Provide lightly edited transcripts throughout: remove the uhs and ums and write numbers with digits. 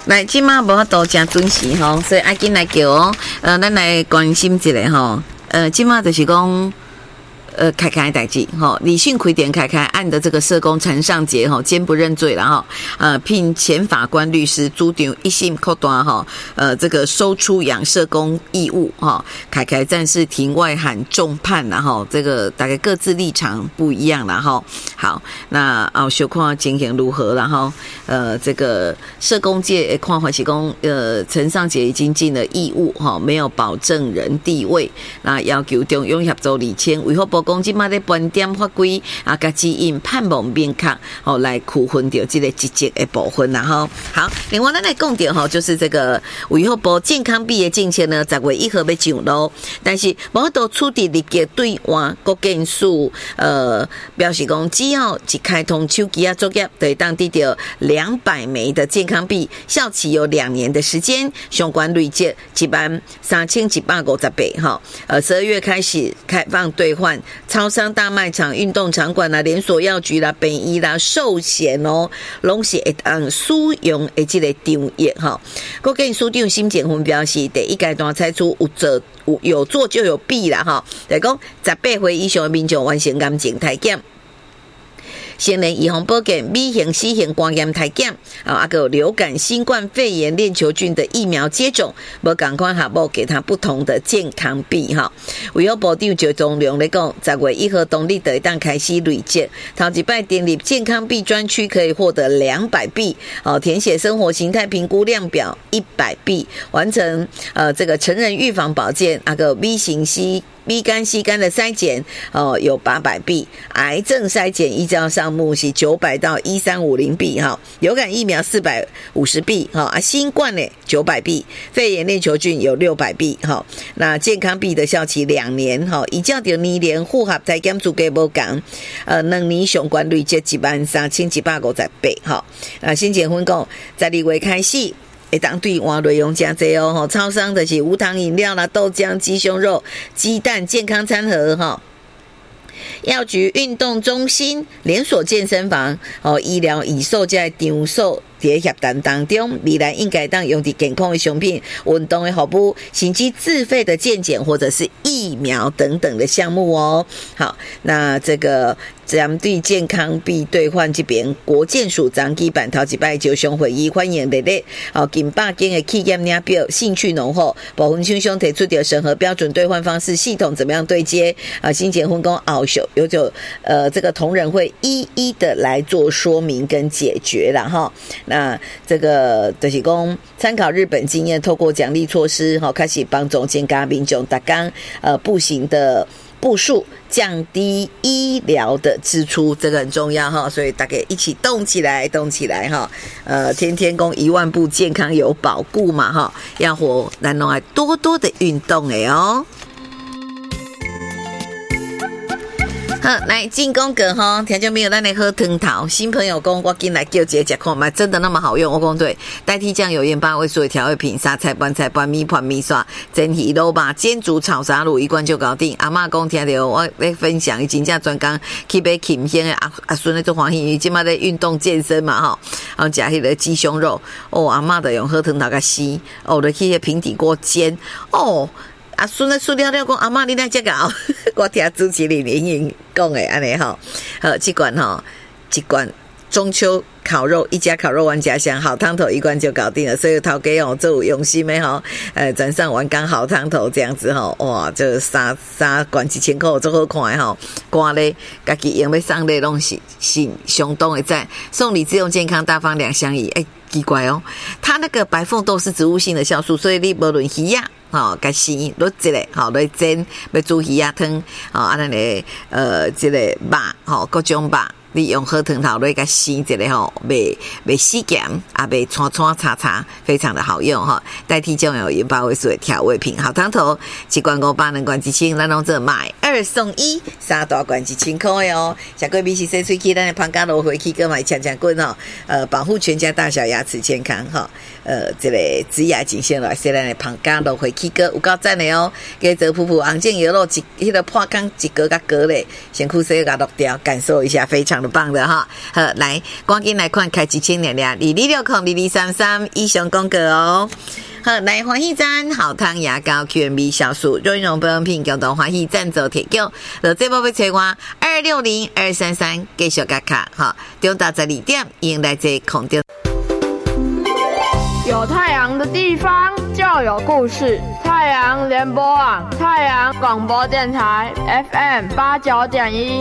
来，即马无法度真准时吼，所以爱紧来叫哦。咱来关心一下吼。即马就是讲。凯凯的代志哈，李迅奎点凯凯案的这个社工陈尚杰哈，坚不认罪了哈，聘前法官律师主张一审扣单哈，这个收出养社工义务哈，凯凯暂时庭外喊重判然后这个大概各自立场不一样然后好，那小看情形如何然后这个社工界看法是讲陈尚杰已经尽了义务哈，没有保证人地位，那要求中央协助厘清违法讲即马咧盘点法规甲指引判无明确来区分掉这个职责的部分然后好，另外咱来讲到就是这个卫福部健康币的政策呢10月1号要上路，但是无法度处理立即对外国建署表示讲只要一开通手机作业就会当得到200枚的健康币，效期有2年的时间，相关累积13158哈，12月开始开放兑换。超商、大卖场、运动场馆啦、连锁药局啦、便医啦、寿险哦，拢是会当使用的这个场域哈。国建署长辛建芬表示，第一阶段采取有做就有弊啦哈，就是讲18岁以上的民众完成癌症体检。成人预防保健、B型、C型肝炎体检，个流感、新冠肺炎链球菌的疫苗接种，无同款项目给他不同的健康币哈。卫福部长就中量来讲，10月1号当日就会当开始累积，头一摆订立健康币专区可以获得200币，填写生活形态评估量表100币，完成这个成人预防保健个 B 型 B 肝、C 肝的筛检有800币，癌症筛检依照项目是900到1350币哈，流感疫苗450币哈，新冠呢900币，肺炎链球菌有600币哈，那健康币的效期2年哈，依照着年龄符合体检资格无同，2年相关累积13158哈，新建芬讲12月开始。会当对外内容真多哦，超商就是无糖饮料啦、豆浆、鸡胸肉、鸡蛋、健康餐盒哈。药局、运动中心、连锁健身房、医疗已售在场所在协谈当中，未来应该当用在健康的商品、运动的服务，甚至自费的健检或者是疫苗等等的项目哦。好，那这个针对健康币兑换这边，国健署长期版头一摆就上会议，欢迎日近100间的企业领表兴趣浓厚，部分厂商提出的审核标准兑换方式系统怎么样对接新结婚工后续有就这个同仁会一一的来做说明跟解决啦哈。那这个就是说参考日本经验，透过奖励措施开始帮助增加民众每天步行的步数，降低医疗的支出，这个很重要哈，所以大家一起动起来哈，天天讲1万步健康有保固嘛哈，要活咱拢爱多多的运动的哦。好，来进攻格哈，听众朋友，咱来喝汤头。新朋友讲，我进来叫姐吃看嘛，真的那么好用？我讲对，代替酱油盐8味素的调味品，沙菜、拌菜、拌米、拌米刷、蒸鱼肉吧、煎煮炒沙卤一罐就搞定。阿嬷讲听到我来分享，伊真正专工去买琴香的阿孙咧做欢喜，伊即马在运动健身嘛吼，然后食迄个鸡胸肉，阿嬷就用喝汤头甲洗，就去迄平底锅煎，阿孙咧塑料了讲，阿嬷你来这个我听主持人莹莹讲的安尼吼，这罐一罐中秋烤肉，一家烤肉玩家乡，好汤头一罐就搞定了，所以头家做有用心的转上完刚好汤头这样子哇，这三罐1000块做好看的瓜咧，家己用要送咧拢是相当的赞，送礼自用健康大方2相宜，奇怪它那个白凤豆是植物性的酵素，所以你无论鱼呀甲生落一个来煎，要煮鱼仔汤安尼这个肉各种肉。你用好汤头来甲生一个袂死咸袂串叉，非常的好用代替酱油盐8味素的调味品，好汤头1罐500，两罐1000，咱拢做买2送1，3大罐1000块哦。小贵比起洗喙齿，咱的胖家罗回去搁买强棍保护全家大小牙齿健康这个植牙颈线来，咱的胖家罗回去搁有够赞的哦。给这普红酱油肉迄个破缸一格甲格咧，先去洗甲落掉，感受一下，非常的哈。好，来，赶紧来看开机前亮亮，22602233以上广告哦。好，来欢喜赞好汤牙膏 QMB 小数润溶保养品共同欢喜赞助提供，这部要找我260-233继续加卡哈，中到12点迎来这空中。 有太阳的地方就有故事，太阳联播网，太阳广播电台 FM89.1。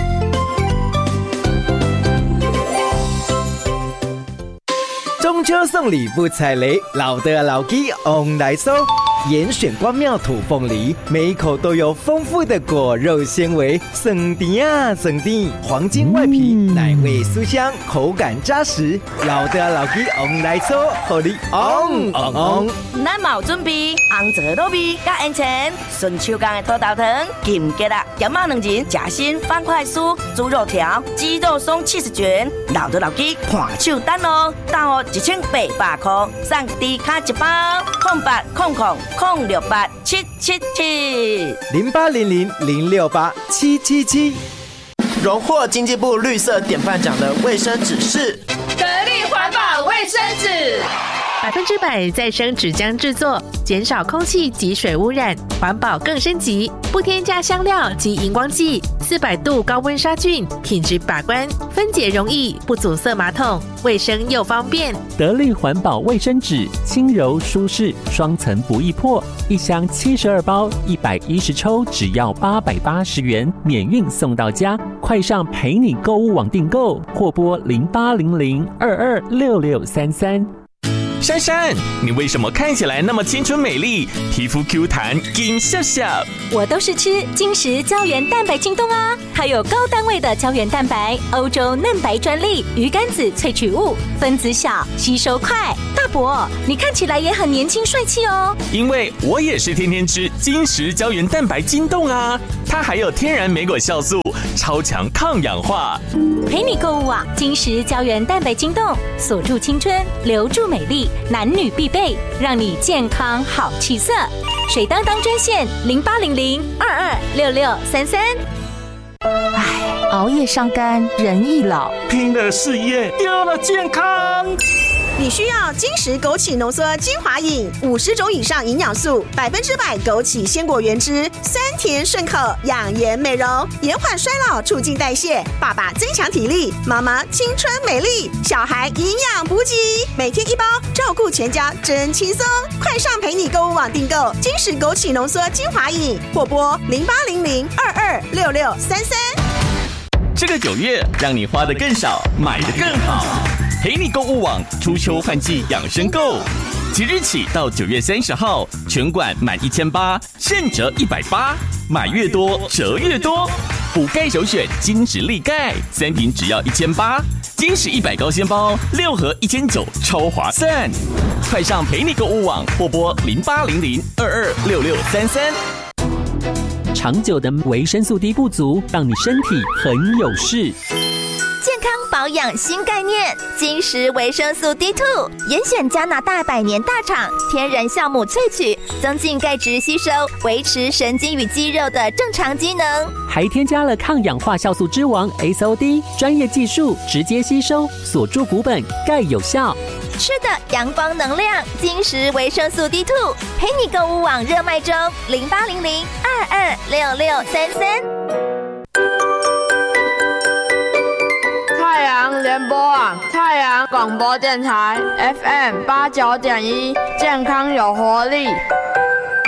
中秋送礼不踩雷，老的老鸡 on 来收。严选光妙土凤梨，每一口都有丰富的果肉纤维，省甜啊省甜，黄金外皮，奶味酥香，口感扎实。老的老鸡 on 来收，互你 on。 咱嘛有准备红枣卤味、甲烟前顺手工的土豆汤、金桔啦、咸肉两仁、夹心方块酥、猪肉条、鸡肉松70卷，老的老鸡看手单哦，到货1800块，送低卡一包，0800-06777，0800-068-777。 荣获经济部绿色典范奖的卫生纸是得力环保卫生纸 ，100%再生纸浆制作，减少空气及水污染，环保更升级，不添加香料及荧光剂，400度高温杀菌，品质把关，分解容易，不阻塞马桶，卫生又方便。 得力环保卫生纸，轻柔舒适，双层不易破，一箱72包，110抽，只要880元，免运送到家。快上陪你购物网订购，或拨0800-226633。 珊珊，你为什么看起来那么青春美丽，皮肤 Q 弹，金笑笑？ 我都是吃金石胶原蛋白晶冻啊，它有高单位的胶原蛋白，欧洲嫩白专利，鱼肝子萃取物，分子小，吸收快。大伯，你看起来也很年轻帅气哦。 因为我也是天天吃金石胶原蛋白晶冻啊，它还有天然莓果酵素，超强抗氧化。 陪你购物网，金石胶原蛋白晶冻，锁住青春，留住美丽。男女必备，让你健康好气色。水当当专线0800-226633。 唉，熬夜伤肝，人易老； 拼了事业，丢了健康。 你需要金石枸杞浓缩精华饮，50种以上营养素，100%枸杞鲜果原汁，酸甜顺口，养颜美容，延缓衰老，促进代谢。爸爸增强体力，妈妈青春美丽，小孩营养补给，每天1包，照顾全家真轻松。快上陪你购物网订购金石枸杞浓缩精华饮，或拨0800-226633。 这个9月，让你花得更少，买得更好。陪你购物网初秋换季养生购，即日起到9月30号，全馆满1800现折180，买越多折越多。补钙首选金石力钙，3瓶只要1800，金石100高纤包6盒1900，超划算！快上陪你购物网或拨0800-226633。 长久的维生素 D 不足，让你身体很有事。 健康保养新概念，金石维生素 D2， 严选加拿大100年大厂天然酵母萃取，增进钙质吸收，维持神经与肌肉的正常机能， 还添加了抗氧化酵素之王 SOD， 专业技术直接吸收，锁住骨本，钙有效。 吃的阳光能量，金石维生素 D2， 陪你购物网热卖中，0800-226633。 太阳联播网，太阳广播电台 FM89.1，健康有活力。